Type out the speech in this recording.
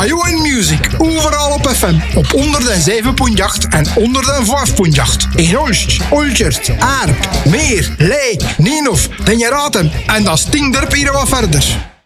Ion Music, overal op FM. Op 107.8 en 105.8. In Olst, Olchert, Aarp, Meer, Ley, Nienhof, Den je raadt hem. En dat stinkt er hier wat verder.